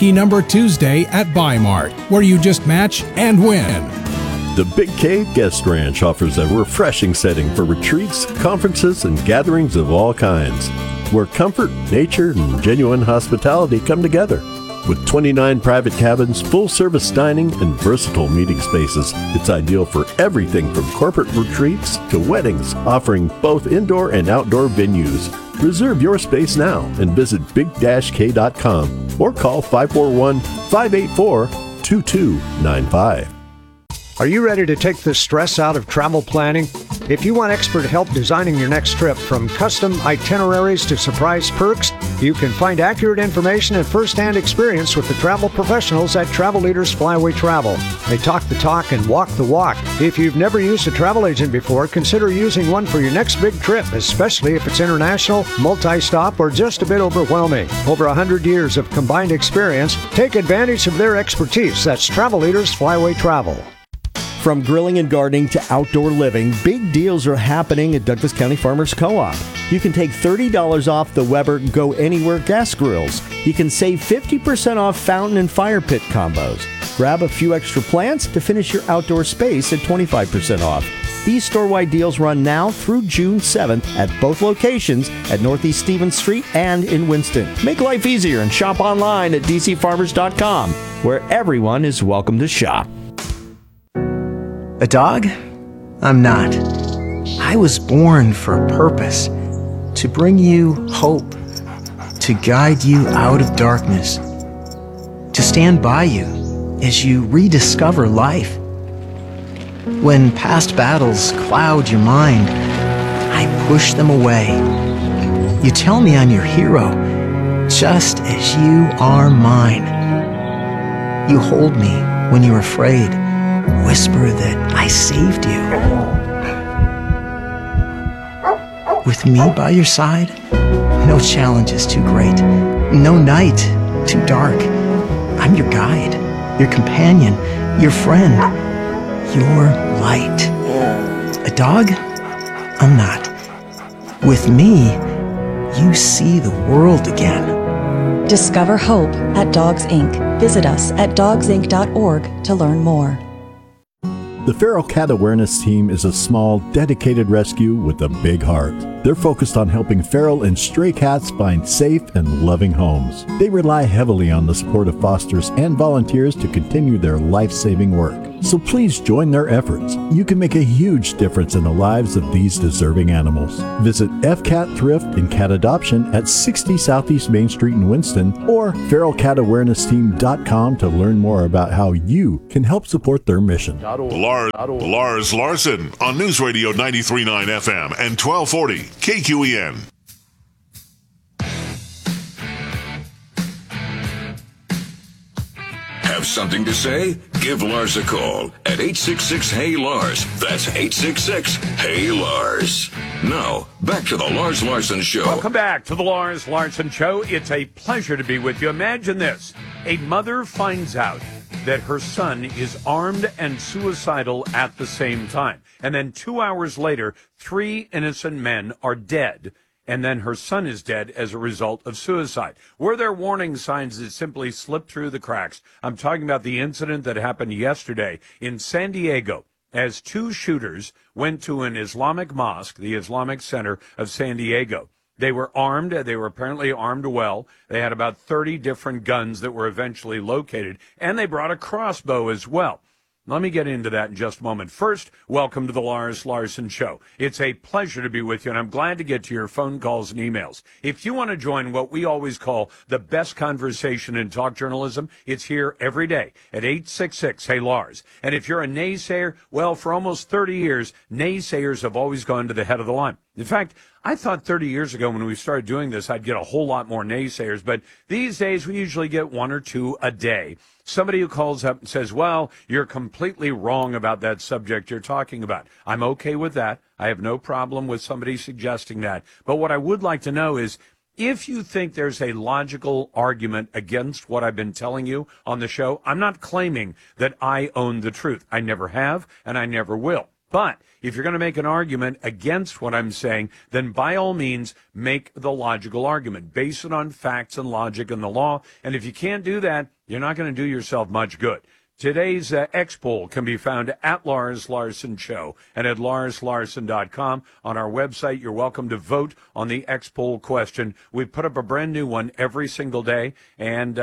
Lucky Number Tuesday at Bi-Mart, where you just match and win. The Big K Guest Ranch offers a refreshing setting for retreats, conferences, and gatherings of all kinds, where comfort, nature, and genuine hospitality come together. With 29 private cabins, full-service dining, and versatile meeting spaces, it's ideal for everything from corporate retreats to weddings, offering both indoor and outdoor venues. Reserve your space now and visit big-k.com or call 541-584-2295. Are you ready to take the stress out of travel planning? If you want expert help designing your next trip, from custom itineraries to surprise perks, you can find accurate information and first-hand experience with the travel professionals at Travel Leaders Flyway Travel. They talk the talk and walk the walk. If you've never used a travel agent before, consider using one for your next big trip, especially if it's international, multi-stop, or just a bit overwhelming. Over 100 years of combined experience. Take advantage of their expertise. That's Travel Leaders Flyway Travel. From grilling and gardening to outdoor living, big deals are happening at Douglas County Farmers Co-op. You can take $30 off the Weber Go Anywhere gas grills. You can save 50% off fountain and fire pit combos. Grab a few extra plants to finish your outdoor space at 25% off. These store-wide deals run now through June 7th at both locations at Northeast Stevens Street and in Winston. Make life easier and shop online at dcfarmers.com, where everyone is welcome to shop. A dog? I'm not. I was born for a purpose, to bring you hope, to guide you out of darkness, to stand by you as you rediscover life. When past battles cloud your mind, I push them away. You tell me I'm your hero, just as you are mine. You hold me when you're afraid. Whisper that I saved you. With me by your side, no challenge is too great, no night too dark. I'm your guide, your companion, your friend, your light. A dog? I'm not. With me, you see the world again. Discover hope at Dogs Inc. Visit us at dogsinc.org to learn more. The Feral Cat Awareness Team is a small, dedicated rescue with a big heart. They're focused on helping feral and stray cats find safe and loving homes. They rely heavily on the support of fosters and volunteers to continue their life-saving work. So please join their efforts. You can make a huge difference in the lives of these deserving animals. Visit FCAT Thrift and Cat Adoption at 60 Southeast Main Street in Winston, or feralcatawareness-team.com to learn more about how you can help support their mission. Lars Larson on News Radio 93.9 FM and 1240 KQEN. Have something to say? Give Lars a call at 866-HEY-LARS. That's 866-HEY-LARS. Now, back to the Lars Larson Show. Welcome back to the Lars Larson Show. It's a pleasure to be with you. Imagine this. A mother finds out that her son is armed and suicidal at the same time. And then 2 hours later, 3 innocent men are dead. And then her son is dead as a result of suicide. Were there warning signs that simply slipped through the cracks? I'm talking about the incident that happened yesterday in San Diego, as 2 shooters went to an Islamic mosque, the Islamic Center of San Diego. They were armed. They were apparently armed well. They had about 30 different guns that were eventually located, and they brought a crossbow as well. Let me get into that in just a moment. First, welcome to the Lars Larson Show. It's a pleasure to be with you, and I'm glad to get to your phone calls and emails. If you want to join what we always call the best conversation in talk journalism, it's here every day at 866-HEY-LARS. And if you're a naysayer, well, for almost 30 years, naysayers have always gone to the head of the line. In fact, I thought 30 years ago when we started doing this, I'd get a whole lot more naysayers, but these days we usually get 1 or 2 a day. Somebody who calls up and says, well, you're completely wrong about that subject you're talking about. I'm okay with that. I have no problem with somebody suggesting that. But what I would like to know is, if you think there's a logical argument against what I've been telling you on the show, I'm not claiming that I own the truth. I never have, and I never will. But if you're going to make an argument against what I'm saying, then by all means, make the logical argument. Base it on facts and logic and the law. And if you can't do that, you're not going to do yourself much good. Today's X-Poll can be found at Lars Larson Show and at larslarson.com. On our website, you're welcome to vote on the X-Poll question. We put up a brand new one every single day. And,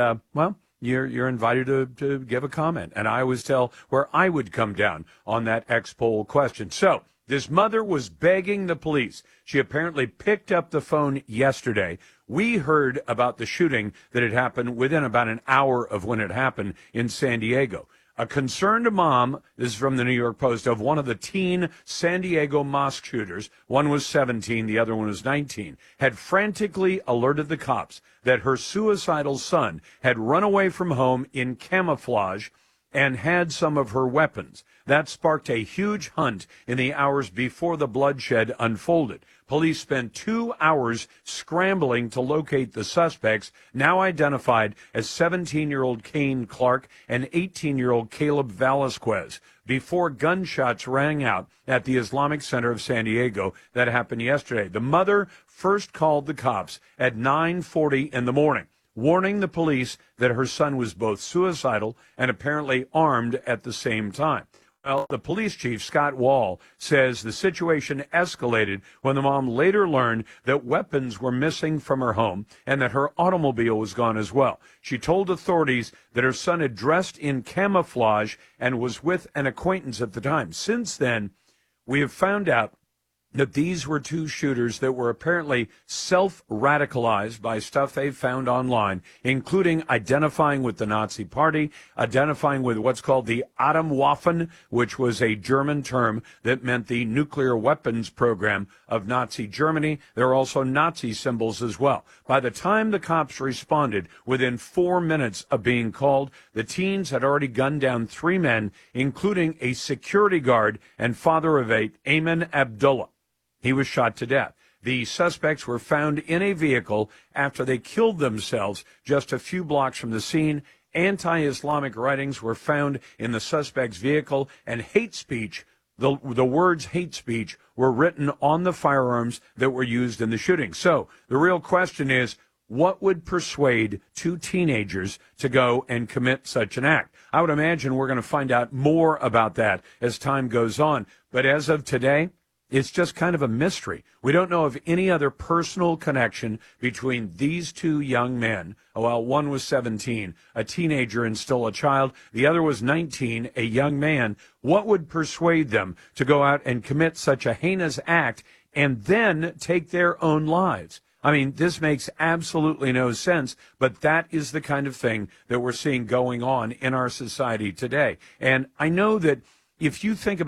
you're invited to give a comment. And I always tell where I would come down on that X-Poll question. So this mother was begging the police. She apparently picked up the phone yesterday. We heard about the shooting that had happened within about an hour of when it happened in San Diego. A concerned mom, this is from the New York Post, of one of the teen San Diego mosque shooters, one was 17, the other one was 19, had frantically alerted the cops that her suicidal son had run away from home in camouflage and had some of her weapons. That sparked a huge hunt in the hours before the bloodshed unfolded. Police spent 2 hours scrambling to locate the suspects, now identified as 17-year-old Kane Clark and 18-year-old Caleb Velasquez, before gunshots rang out at the Islamic Center of San Diego. That happened yesterday. The mother first called the cops at 9:40 in the morning, warning the police that her son was both suicidal and apparently armed at the same time. Well, the police chief, Scott Wall, says the situation escalated when the mom later learned that weapons were missing from her home and that her automobile was gone as well. She told authorities that her son had dressed in camouflage and was with an acquaintance at the time. Since then, we have found out that these were two shooters that were apparently self-radicalized by stuff they found online, including identifying with the Nazi Party, identifying with what's called the Atomwaffen, which was a German term that meant the nuclear weapons program of Nazi Germany. There are also Nazi symbols as well. By the time the cops responded, within 4 minutes of being called, the teens had already gunned down 3 men, including a security guard and father of 8, Ayman Abdullah. He was shot to death. The suspects were found in a vehicle after they killed themselves just a few blocks from the scene. Anti-Islamic writings were found in the suspect's vehicle, and hate speech, the words hate speech, were written on the firearms that were used in the shooting. So the real question is, what would persuade two teenagers to go and commit such an act? I would imagine we're going to find out more about that as time goes on. But as of today, it's just kind of a mystery. We don't know of any other personal connection between these two young men. Well, one was 17, a teenager and still a child. The other was 19, a young man. What would persuade them to go out and commit such a heinous act and then take their own lives? I mean, this makes absolutely no sense, but that is the kind of thing that we're seeing going on in our society today. And I know that if you think about